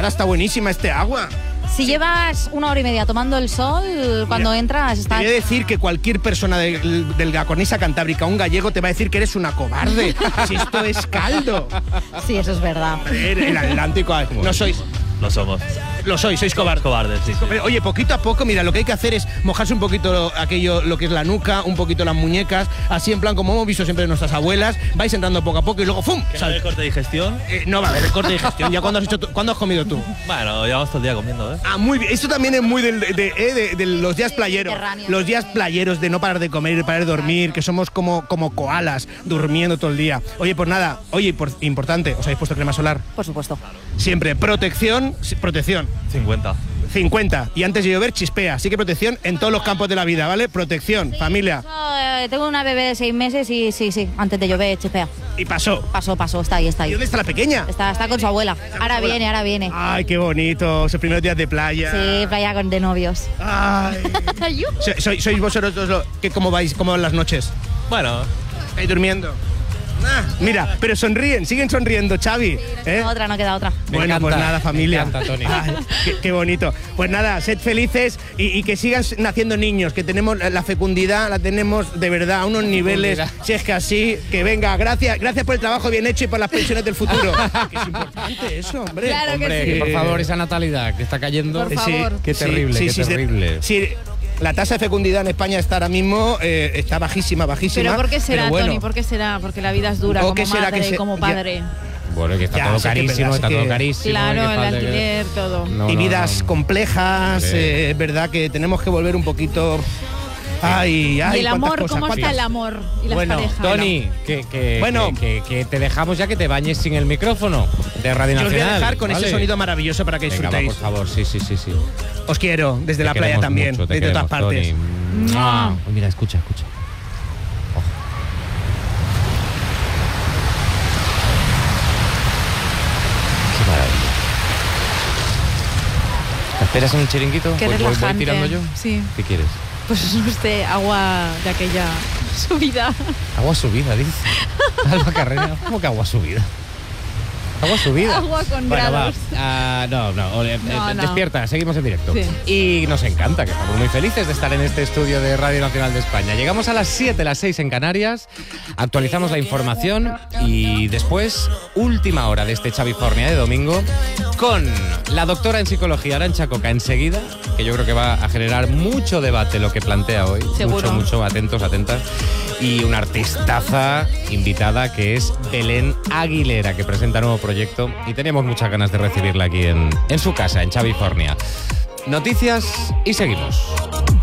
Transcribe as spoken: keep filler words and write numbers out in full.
Ahora está buenísima este agua. Si llevas una hora y media tomando el sol, cuando Mira, entras está... Quiero decir que cualquier persona de, de la cornisa cantábrica, un gallego, te va a decir que eres una cobarde. Si esto es caldo. Sí, eso es verdad. El, el Atlántico, no sois... Lo somos. Lo sois, sois cobardes. Cobardes, sí, sí. Oye, poquito a poco, mira, lo que hay que hacer es mojarse un poquito aquello, lo que es la nuca, un poquito las muñecas, así en plan como hemos visto siempre de nuestras abuelas, vais entrando poco a poco y luego ¡fum! ¿Que no hay corte de digestión? Eh, no va a haber corte de digestión. ¿Ya cuándo has hecho tú? ¿Cuándo has comido tú? Bueno, llevamos todo el día comiendo, ¿eh? Ah, muy bien. Esto también es muy del, de, de, eh, de, de los días playeros. Los días playeros de no parar de comer, de parar de dormir, que somos como, como koalas, durmiendo todo el día. Oye, pues nada, oye, por, importante, ¿os habéis puesto crema solar? Por supuesto. Siempre, protección, protección. cincuenta. cincuenta. Y antes de llover, chispea. Así que protección en todos los campos de la vida, ¿vale? Protección, sí, familia. Eso, eh, tengo una bebé de seis meses y sí, sí, antes de llover, chispea. Y pasó. Pasó, pasó, está ahí, está ahí. ¿Y dónde está la pequeña? Está, está con su abuela. Ahora viene, ahora viene. Ay, qué bonito. Sus primeros días de playa. Sí, playa con, de novios. Ay. So, sois, sois vosotros dos lo, que cómo vais, cómo van las noches. Bueno. Ahí durmiendo. Ah, mira, pero sonríen, siguen sonriendo, Xavi. Sí, no queda ¿eh? otra, no queda otra. Me bueno, encanta, pues nada, familia. Me encanta, Toni. Ay, qué, qué bonito. Pues nada, sed felices y, y que sigan naciendo niños, que tenemos la fecundidad, la tenemos de verdad a unos niveles, si es que así, que venga, gracias, gracias por el trabajo bien hecho y por las pensiones del futuro. Que es importante eso, hombre. Claro hombre, que sí. que por favor, esa natalidad que está cayendo. Por favor. Sí, qué terrible, sí, qué sí, terrible. Sí, sí, la tasa de fecundidad en España está ahora mismo eh, está bajísima, bajísima. ¿Pero por qué será, pero bueno. Toni? ¿Por qué será? Porque la vida es dura ¿O como qué será madre, que se- como padre. Bueno, que está Ya, todo sí que es carísimo, verdad, está sí todo que- carísimo. Claro, que el falta que- alquiler, todo. No, y no, vidas no. complejas, Hombre. eh, es verdad que tenemos que volver un poquito. Ay, ay, ¿Y el cuántas amor? cosas, ¿Cómo cuántas- está el amor y las Bueno, parejas? Toni, que, que, Bueno. que, que- que te dejamos ya que te bañes sin el micrófono de Radio Yo os voy Nacional. a dejar con ¿vale? ese sonido maravilloso para que Venga, va, disfrutéis. por favor, sí, sí, sí, sí. Os quiero, desde Te la playa queremos también, mucho, te desde todas queremos, partes. Toni. ¡Mua! Uy, mira, escucha, escucha. Oh. Qué maravilla. ¿Te esperas en el chiringuito? Qué ¿Voy- voy- voy relajante. tirando yo? Sí. ¿Qué quieres? Pues no sé, agua de aquella subida. Agua subida, dice. Alba Carrera, ¿cómo que agua subida? Agua subida. Agua con Bueno, va. grados. Ah, no, no, eh, No, eh, no. Despierta, seguimos en directo. Sí. Y nos encanta, que estamos muy felices de estar en este estudio de Radio Nacional de España. Llegamos a las siete, las seis en Canarias, actualizamos la información y después, última hora de este Chavifornia de domingo, con la doctora en psicología Arantxa Coca enseguida, que yo creo que va a generar mucho debate lo que plantea hoy. Seguro. Mucho, mucho, atentos, atentas. Y una artistaza invitada que es Belén Aguilera, que presenta nuevo proyecto y tenemos muchas ganas de recibirla aquí en, en su casa, en Chavifornia. Noticias y seguimos.